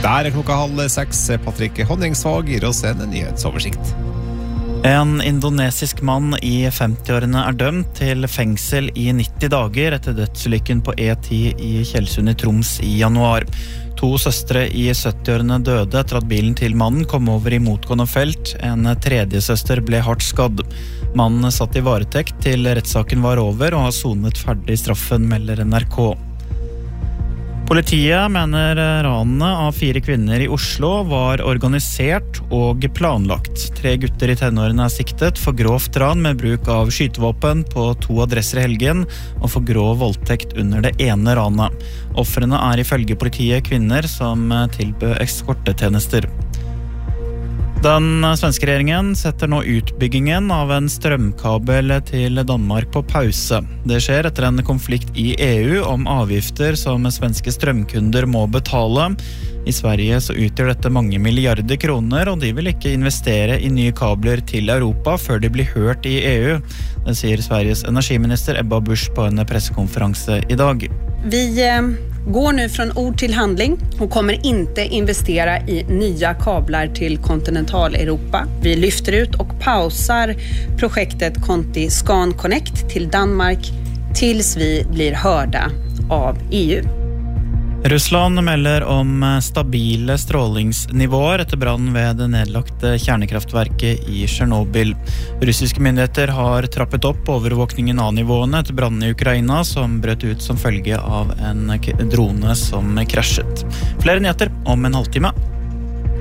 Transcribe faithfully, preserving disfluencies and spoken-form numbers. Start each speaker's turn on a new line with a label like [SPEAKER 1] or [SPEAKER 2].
[SPEAKER 1] Der er klokka halv seks. Patrick Honningsvåg gir oss en nyhetsoversikt.
[SPEAKER 2] En indonesisk mann i femti-årene er dømt til fengsel i nitti dager etter dødsulykken på E ti i Tjeldsund i Troms i januar. To søstre i sytti-årene døde etter at bilen til mannen kom over i motgående felt. En tredje søster ble hardt skadd. Mannen satt i varetekt til rettssaken var over og har sonet ferdig straffen, melder N R K. Politiet mener ranene av fire kvinner i Oslo var organisert og planlagt. Tre gutter i tenårene er siktet for grovt ran med bruk av skytevåpen på to adresser i helgen og for grov voldtekt under det ene ranet. Ofrene er ifølge politiet kvinner som tilbød eskortetjenester. Den svenske regjeringen setter nå utbyggingen av en strømkabel til Danmark på pause. Det skjer etter en konflikt i E U om avgifter som svenske strømkunder må betale. I Sverige så utgjør dette mange milliarder kroner, og de vil ikke investere i nye kabler til Europa før de blir hørt i E U. Det sier Sveriges energiminister Ebba Busch på en pressekonferanse i dag.
[SPEAKER 3] Vi går nu från ord till handling och kommer inte investera i nya kablar till kontinentaleuropa. Vi lyfter ut och pausar projektet Conti Scan Connect till Danmark tills vi blir hörda av E U.
[SPEAKER 2] Russland melder om stabile strålingsnivåer etter brann ved det nedlagte kjernekraftverket i Chernobyl. Russiske myndigheter har trappet opp overvåkningen av nivåene etter brannen i Ukraina som brøt ut som følge av en drone som krasjet. Flere nyheter om en halvtime.